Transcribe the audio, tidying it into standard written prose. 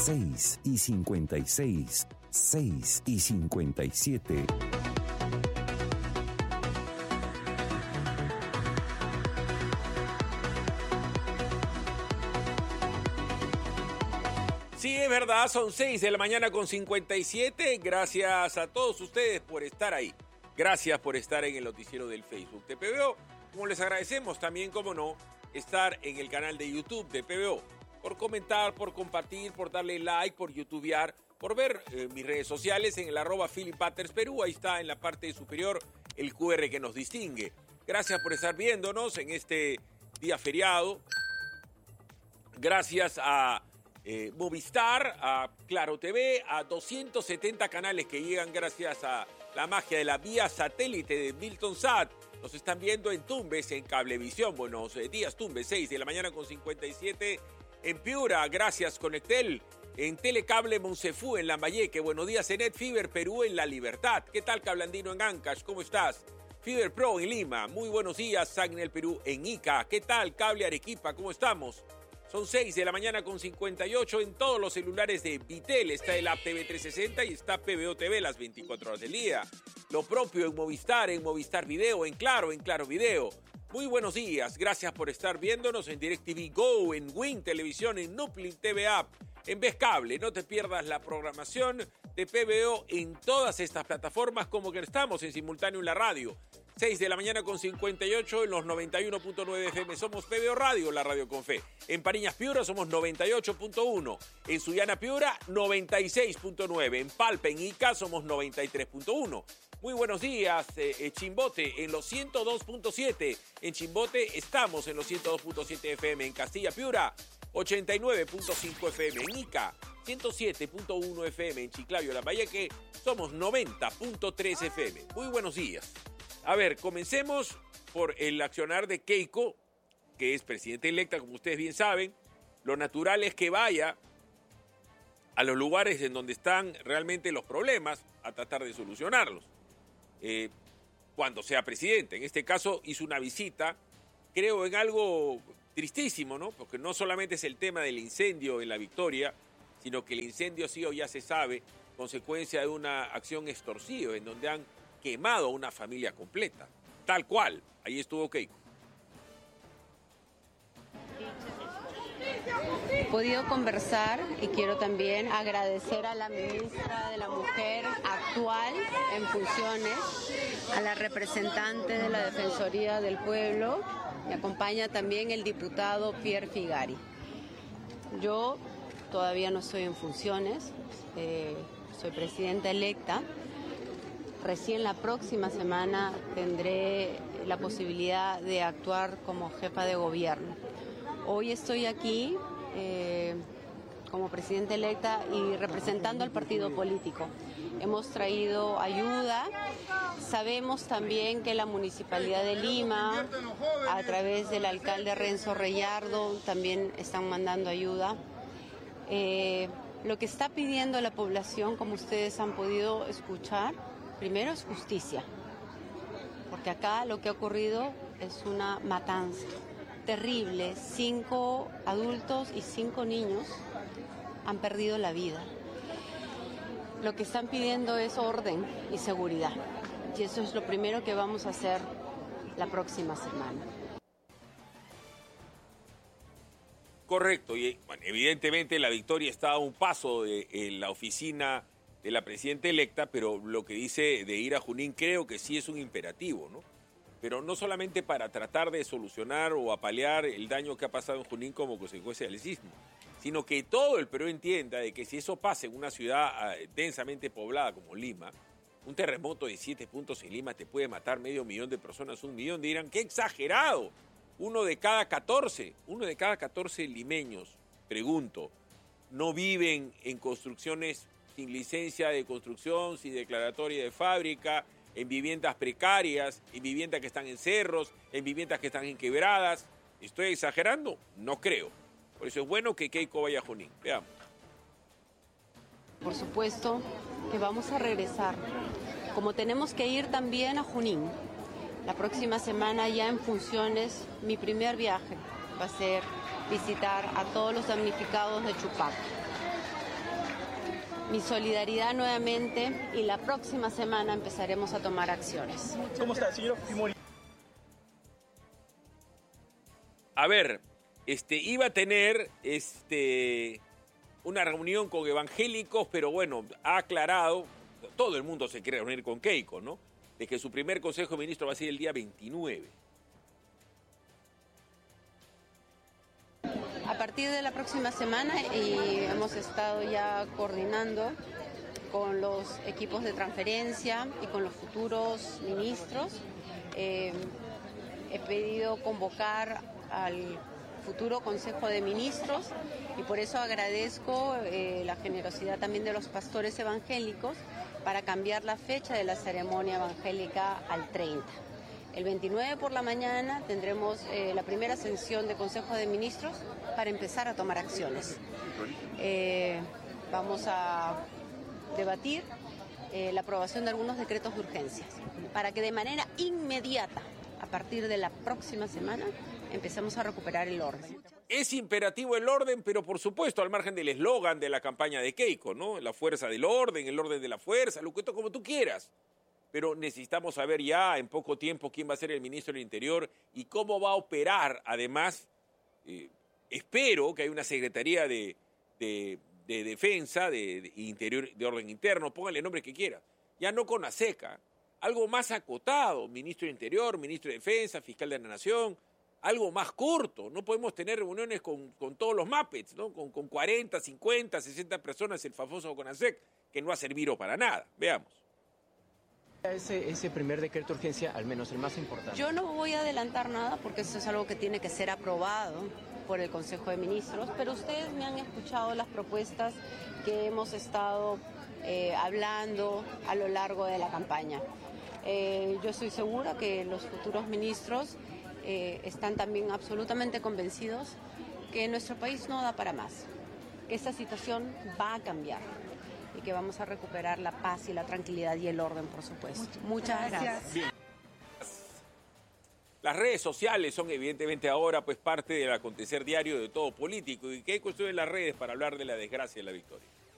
6:56, 6:57. Sí, es verdad, son 6 de la mañana con 57. Gracias a todos ustedes por estar ahí. Gracias por estar en el noticiero del Facebook de PBO. Como les agradecemos también, como no, estar en el canal de YouTube de PBO. Por comentar, por compartir, por darle like, por youtubear, por ver mis redes sociales en el @PhilipPattersPerú. Ahí está en la parte superior el QR que nos distingue. Gracias por estar viéndonos en este día feriado. Gracias a Movistar, a Claro TV, a 270 canales que llegan gracias a la magia de la vía satélite de Miltonsat. Nos están viendo en Tumbes, en Cablevisión. Buenos días, Tumbes, 6 de la mañana con 57. En Piura, gracias Conectel. En Telecable Monsefú, en Lambayeque. Buenos días, Enet Fiber Perú, en La Libertad. ¿Qué tal, Cablandino, en Ancash? ¿Cómo estás? Fiber Pro en Lima. Muy buenos días, Sagnel Perú, en Ica. ¿Qué tal, Cable Arequipa? ¿Cómo estamos? Son 6 de la mañana con 58 en todos los celulares de Vitel. Está el app TV 360 y está PBO TV las 24 horas del día. Lo propio en Movistar Video, en Claro Video. Muy buenos días, gracias por estar viéndonos en DirecTV Go, en Win Televisión, en Nuplin TV App, en Ves Cable. No te pierdas la programación de PBO en todas estas plataformas, como que estamos en simultáneo en la radio. 6 de la mañana con 58 en los 91.9 FM. Somos PBO Radio, la radio con fe. En Pariñas Piura somos 98.1. En Sullana Piura, 96.9. En Palpa, en Ica, somos 93.1. Muy buenos días, Chimbote, en los 102.7. En Chimbote estamos en los 102.7 FM. En Castilla Piura, 89.5 FM. En Ica, 107.1 FM. En Chiclayo, Lambayeque, somos 90.3 FM. Muy buenos días. A ver, comencemos por el accionar de Keiko, que es presidenta electa, como ustedes bien saben. Lo natural es que vaya a los lugares en donde están realmente los problemas a tratar de solucionarlos. Cuando sea presidente. En este caso hizo una visita, creo en algo tristísimo, ¿no? Porque no solamente es el tema del incendio en La Victoria, sino que el incendio ha sido, ya se sabe, consecuencia de una acción extorsiva en donde han quemado a una familia completa, tal cual. Ahí estuvo Keiko. He podido conversar y quiero también agradecer a la ministra de la Mujer actual en funciones, a la representante de la Defensoría del Pueblo. Me acompaña también el diputado Pierre Figari. Yo todavía no estoy en funciones, soy presidenta electa. Recién la próxima semana tendré la posibilidad de actuar como jefa de gobierno. Hoy estoy aquí como presidenta electa y representando al partido político. Hemos traído ayuda. Sabemos también que la Municipalidad de Lima, a través del alcalde Renzo Reyardo, también están mandando ayuda. Lo que está pidiendo la población, como ustedes han podido escuchar, primero es justicia, porque acá lo que ha ocurrido es una matanza terrible. 5 adultos y 5 niños han perdido la vida. Lo que están pidiendo es orden y seguridad, y eso es lo primero que vamos a hacer la próxima semana. Correcto, y bueno, evidentemente La Victoria está a un paso de la oficina de la presidenta electa, pero lo que dice de ir a Junín creo que sí es un imperativo, ¿no? Pero no solamente para tratar de solucionar o apalear el daño que ha pasado en Junín como consecuencia del sismo, sino que todo el Perú entienda de que si eso pasa en una ciudad densamente poblada como Lima, un terremoto de 7 puntos en Lima te puede matar 500.000 de personas, 1 millón, dirán, ¡qué exagerado! Uno de cada 14 limeños, pregunto, no viven en construcciones sin licencia de construcción, sin declaratoria de fábrica, en viviendas precarias, en viviendas que están en cerros, en viviendas que están en quebradas. ¿Estoy exagerando? No creo. Por eso es bueno que Keiko vaya a Junín. Veamos. Por supuesto que vamos a regresar, como tenemos que ir también a Junín. La próxima semana ya en funciones, mi primer viaje va a ser visitar a todos los damnificados de Chupaco. mi solidaridad nuevamente y la próxima semana empezaremos a tomar acciones. ¿Cómo está, señor Fujimori? A ver, iba a tener una reunión con evangélicos, pero bueno, ha aclarado, todo el mundo se quiere reunir con Keiko, ¿no? De que su primer Consejo de Ministros va a ser el día 29. A partir de la próxima semana y hemos estado ya coordinando con los equipos de transferencia y con los futuros ministros. He pedido convocar al futuro Consejo de Ministros y por eso agradezco la generosidad también de los pastores evangélicos para cambiar la fecha de la ceremonia evangélica al 30. El 29 por la mañana tendremos la primera sesión de Consejo de Ministros para empezar a tomar acciones. Vamos a debatir la aprobación de algunos decretos de urgencias para que de manera inmediata, a partir de la próxima semana, empecemos a recuperar el orden. Es imperativo el orden, pero por supuesto al margen del eslogan de la campaña de Keiko, ¿no? La fuerza del orden, el orden de la fuerza, lo que como tú quieras. Pero necesitamos saber ya en poco tiempo quién va a ser el ministro del Interior y cómo va a operar. Además, espero que haya una Secretaría de Defensa, de Interior, de Orden Interno, póngale el nombre que quiera. Ya no con ASECA, algo más acotado, ministro del Interior, ministro de Defensa, fiscal de la Nación, algo más corto. No podemos tener reuniones con todos los Muppets, ¿no? Con 40, 50, 60 personas, el famoso CONASEC, que no ha servido para nada. Veamos. Ese primer decreto de urgencia, al menos el más importante. Yo no voy a adelantar nada porque eso es algo que tiene que ser aprobado por el Consejo de Ministros, pero ustedes me han escuchado las propuestas que hemos estado hablando a lo largo de la campaña. Yo estoy segura que los futuros ministros están también absolutamente convencidos que nuestro país no da para más, que esta situación va a cambiar y que vamos a recuperar la paz y la tranquilidad y el orden, por supuesto. Muchas gracias. Bien. Las redes sociales son evidentemente ahora pues parte del acontecer diario de todo político y que hay cuestión en las redes para hablar de la desgracia y la victoria.